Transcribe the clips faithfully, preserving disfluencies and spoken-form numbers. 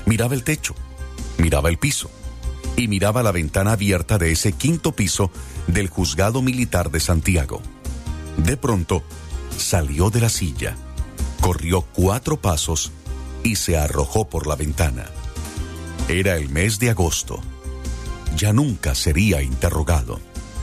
Miraba el techo, miraba el piso y miraba la ventana abierta de ese quinto piso del Juzgado Militar de Santiago. De pronto, salió de la silla, corrió cuatro pasos y se arrojó por la ventana. Era el mes de agosto. Ya nunca sería interrogado.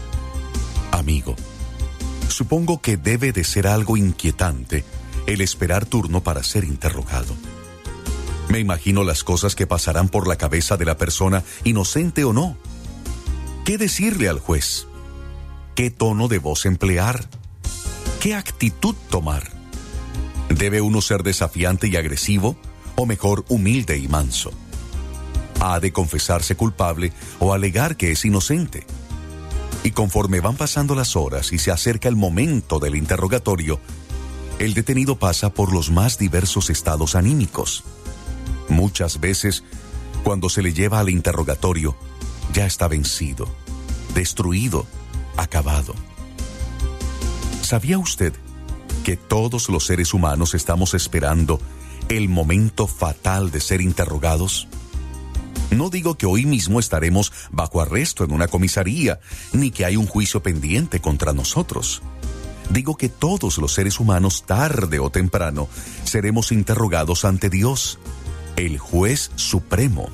Amigo, supongo que debe de ser algo inquietante el esperar turno para ser interrogado. Me imagino las cosas que pasarán por la cabeza de la persona, inocente o no. ¿Qué decirle al juez? ¿Qué tono de voz emplear? ¿Qué actitud tomar? ¿Debe uno ser desafiante y agresivo o mejor humilde y manso? ¿Ha de confesarse culpable o alegar que es inocente? Y conforme van pasando las horas y se acerca el momento del interrogatorio, el detenido pasa por los más diversos estados anímicos. Muchas veces, cuando se le lleva al interrogatorio, ya está vencido, destruido, acabado. ¿Sabía usted que todos los seres humanos estamos esperando el momento fatal de ser interrogados? No digo que hoy mismo estaremos bajo arresto en una comisaría, ni que hay un juicio pendiente contra nosotros. Digo que todos los seres humanos, tarde o temprano, seremos interrogados ante Dios, el juez supremo.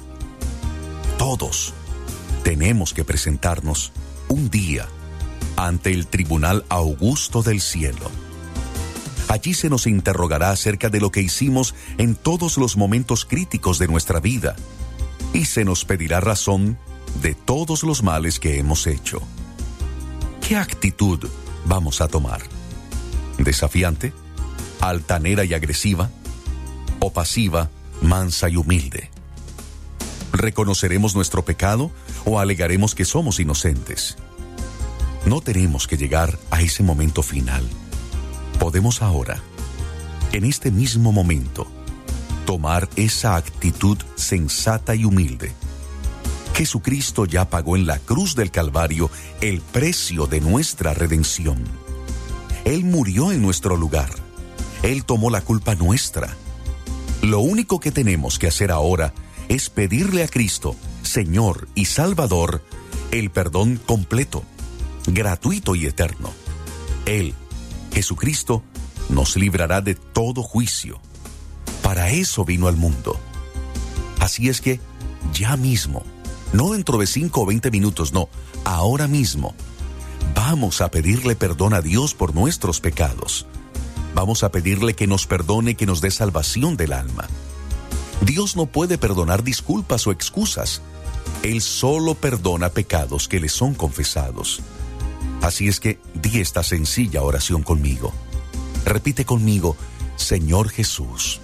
Todos tenemos que presentarnos un día ante el tribunal augusto del cielo. Allí se nos interrogará acerca de lo que hicimos en todos los momentos críticos de nuestra vida y se nos pedirá razón de todos los males que hemos hecho. ¿Qué actitud vamos a tomar? ¿Desafiante? ¿Altanera y agresiva? ¿O pasiva, mansa y humilde? ¿Reconoceremos nuestro pecado o alegaremos que somos inocentes? No tenemos que llegar a ese momento final. Podemos ahora, en este mismo momento, tomar esa actitud sensata y humilde. Jesucristo ya pagó en la cruz del Calvario el precio de nuestra redención. Él murió en nuestro lugar. Él tomó la culpa nuestra. Lo único que tenemos que hacer ahora es pedirle a Cristo, Señor y Salvador, el perdón completo, gratuito y eterno. Él, Jesucristo, nos librará de todo juicio. Para eso vino al mundo. Así es que, ya mismo, no dentro de cinco o veinte minutos, no, ahora mismo, vamos a pedirle perdón a Dios por nuestros pecados. Vamos a pedirle que nos perdone, que nos dé salvación del alma. Dios no puede perdonar disculpas o excusas. Él solo perdona pecados que le son confesados. Así es que di esta sencilla oración conmigo. Repite conmigo: Señor Jesús,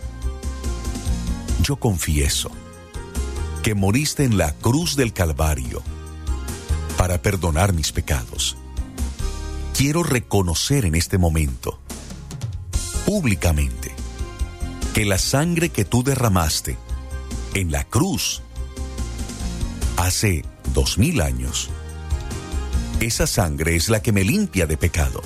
yo confieso que moriste en la cruz del Calvario para perdonar mis pecados. Quiero reconocer en este momento, públicamente, que la sangre que tú derramaste en la cruz hace dos mil años, esa sangre es la que me limpia de pecado.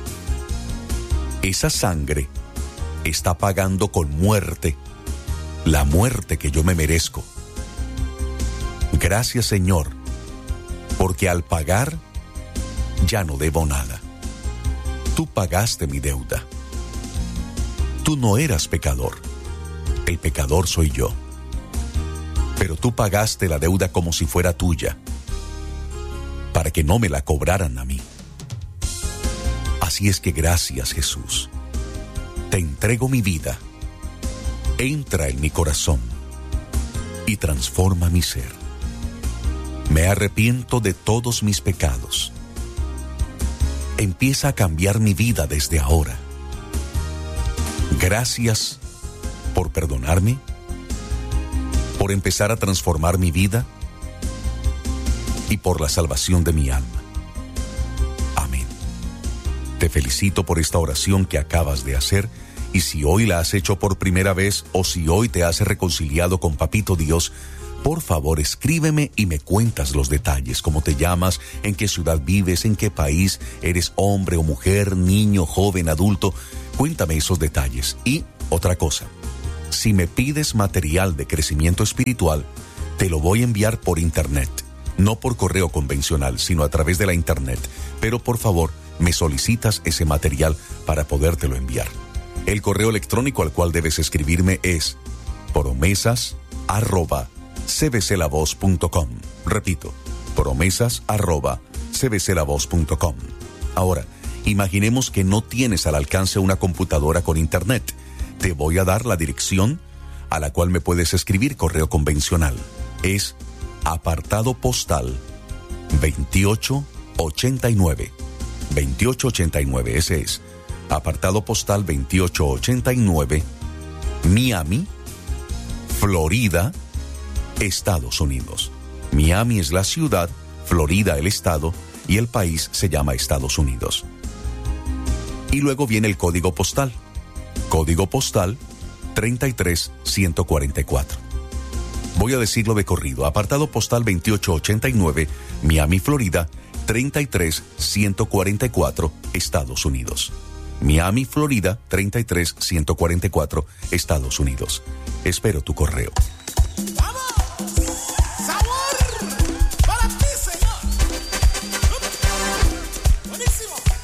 Esa sangre está pagando con muerte la muerte que yo me merezco. Gracias, Señor, porque al pagar ya no debo nada. Tú pagaste mi deuda. Tú no eras pecador. El pecador soy yo. Pero tú pagaste la deuda como si fuera tuya, para que no me la cobraran a mí. Así es que gracias, Jesús. Te entrego mi vida. Entra en mi corazón y transforma mi ser. Me arrepiento de todos mis pecados. Empieza a cambiar mi vida desde ahora. Gracias por perdonarme, por empezar a transformar mi vida y por la salvación de mi alma. Amén. Te felicito por esta oración que acabas de hacer, y si hoy la has hecho por primera vez o si hoy te has reconciliado con Papito Dios, por favor escríbeme y me cuentas los detalles: cómo te llamas, en qué ciudad vives, en qué país, eres hombre o mujer, niño, joven, adulto. Cuéntame esos detalles. Y otra cosa, Si me pides material de crecimiento espiritual, te lo voy a enviar por internet, no por correo convencional, sino a través de la internet. Pero por favor, me solicitas ese material para podértelo enviar. El correo electrónico al cual debes escribirme es promesas arroba c b c la voz punto com. Repito, promesas arroba c b c la voz punto com. Ahora, imaginemos que no tienes al alcance una computadora con internet. Te voy a dar la dirección a la cual me puedes escribir correo convencional. Es apartado postal veintiocho ochenta y nueve. veintiocho ochenta y nueve, ese es. Apartado postal veintiocho ochenta y nueve, Miami, Florida, Estados Unidos. Miami es la ciudad, Florida el estado y el país se llama Estados Unidos. Y luego viene el código postal. Código postal treinta y tres ciento cuarenta y cuatro. Voy a decirlo de corrido. Apartado postal veintiocho ochenta y nueve, Miami, Florida, treinta y tres ciento cuarenta y cuatro, Estados Unidos. Miami, Florida, treinta y tres ciento cuarenta y cuatro, Estados Unidos. Espero tu correo.